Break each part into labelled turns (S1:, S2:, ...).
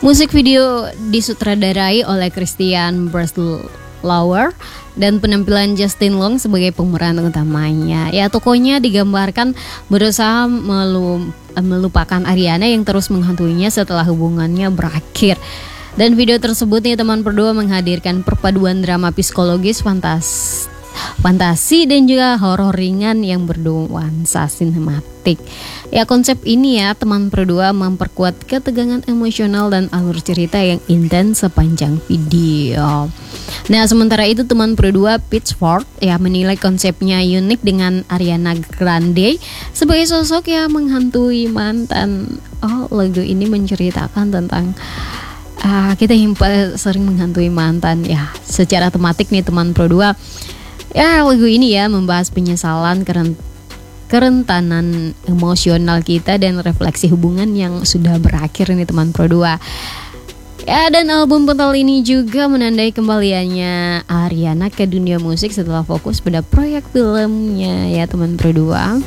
S1: Musik video disutradarai oleh Christian Breslauer dan penampilan Justin Long sebagai pemeran utamanya. Ya, tokohnya digambarkan berusaha melupakan Ariana yang terus menghantuinya setelah hubungannya berakhir. Dan video tersebut nih teman berdua menghadirkan perpaduan drama psikologis, fantasi dan juga horor ringan yang bernuansa sinematik. Ya, konsep ini ya teman berdua memperkuat ketegangan emosional dan alur cerita yang intens sepanjang video. Nah, sementara itu teman berdua Pitchfork ya menilai konsepnya unik dengan Ariana Grande sebagai sosok yang menghantui mantan. Lagu ini menceritakan tentang kita yang sering menghantui mantan ya. Secara tematik nih teman berdua, ya lagu ini ya membahas penyesalan, kerentanan emosional kita dan refleksi hubungan yang sudah berakhir nih teman berdua. Ya, dan album Pental ini juga menandai kembaliannya Ariana ke dunia musik setelah fokus pada proyek filmnya ya teman berdua.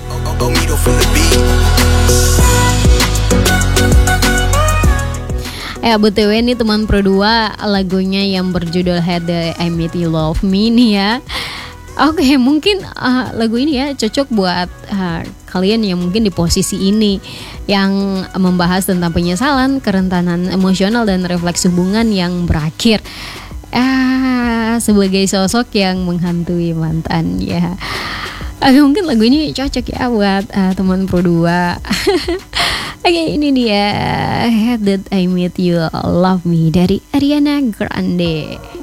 S1: BTW nih teman berdua, lagunya yang berjudul Had I Met You Love Me nih ya. Oke, mungkin lagu ini ya cocok buat kalian yang mungkin di posisi ini, yang membahas tentang penyesalan, kerentanan emosional dan refleksi hubungan yang berakhir. Sebagai sosok yang menghantui mantan ya. Mungkin lagu ini cocok ya buat teman berdua. Oke, ini dia Had I Met You Love Me dari Ariana Grande.